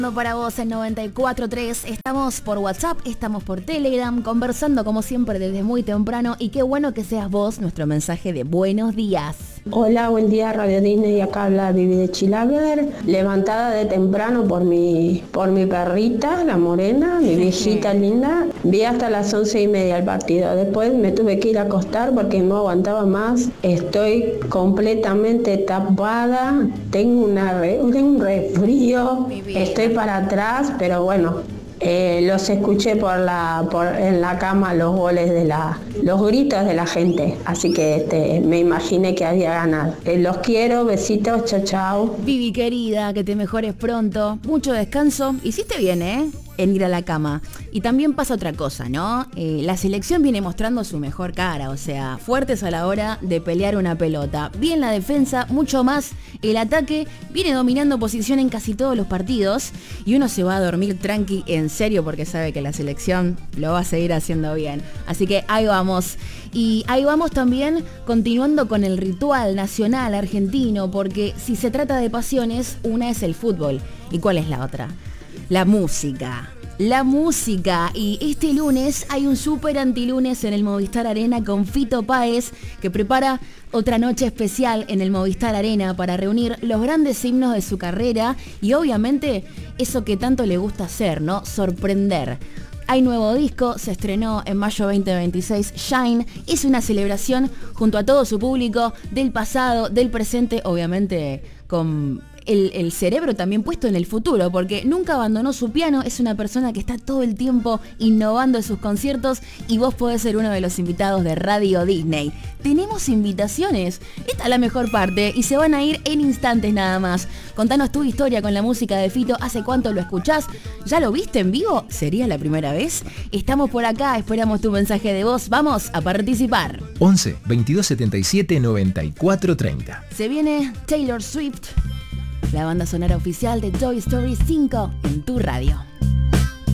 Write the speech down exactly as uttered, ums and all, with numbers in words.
Para vos en noventa y cuatro punto tres, estamos por WhatsApp, estamos por Telegram, conversando como siempre desde muy temprano, y qué bueno que seas vos nuestro mensaje de buenos días. Hola, buen día Radio Disney, acá habla Vivi de Chilaver, levantada de temprano por mi por mi perrita, la morena, mi viejita linda. Vi hasta las once y media el partido, después me tuve que ir a acostar porque no aguantaba más, estoy completamente tapada, tengo, una re, tengo un resfrío, estoy para atrás, pero bueno, eh, los escuché por la por en la cama los goles de la los gritos de la gente, así que este, me imaginé que había ganado. Eh, los quiero, besitos, chao chao. Vivi querida, que te mejores pronto, mucho descanso, hiciste bien, ¿eh? En ir a la cama. Y también pasa otra cosa, ¿no? Eh, la selección viene mostrando su mejor cara, o sea, fuertes a la hora de pelear una pelota. Bien la defensa, mucho más el ataque, viene dominando posición en casi todos los partidos, y uno se va a dormir tranqui en serio porque sabe que la selección lo va a seguir haciendo bien. Así que ahí vamos. Y ahí vamos también continuando con el ritual nacional argentino, porque si se trata de pasiones, una es el fútbol. ¿Y cuál es la otra? La música, la música. Y este lunes hay un súper antilunes en el Movistar Arena con Fito Páez, que prepara otra noche especial en el Movistar Arena para reunir los grandes himnos de su carrera y obviamente eso que tanto le gusta hacer, ¿no? Sorprender. Hay nuevo disco, se estrenó en mayo veinte veintiséis, Shine, es una celebración junto a todo su público del pasado, del presente, obviamente con El, el cerebro también puesto en el futuro, porque nunca abandonó su piano, es una persona que está todo el tiempo innovando en sus conciertos, y vos podés ser uno de los invitados de Radio Disney. Tenemos invitaciones, esta es la mejor parte, y se van a ir en instantes nada más. Contanos tu historia con la música de Fito, ¿hace cuánto lo escuchás? ¿Ya lo viste en vivo? ¿Sería la primera vez? Estamos por acá, esperamos tu mensaje de voz, vamos a participar. once, veintidós setenta y siete, noventa y cuatro treinta. Se viene Taylor Swift, la banda sonora oficial de Toy Story cinco en tu radio.